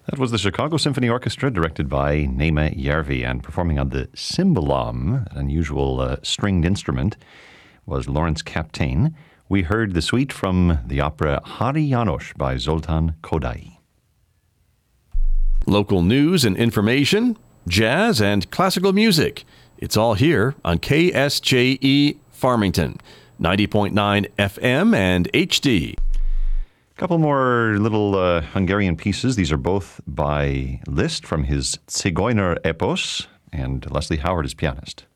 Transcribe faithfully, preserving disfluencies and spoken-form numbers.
That was the Chicago Symphony Orchestra, directed by Naima Järvi, and performing on the cymbalom, an unusual uh, stringed instrument, was Lawrence Kapteyn. We heard the suite from the opera Hari János by Zoltán Kodály. Local news and information, jazz and classical music. It's all here on K S J E Farmington, ninety point nine F M and H D. A couple more little uh, Hungarian pieces. These are both by Liszt from his Zigeuner Epos, and Leslie Howard is pianist.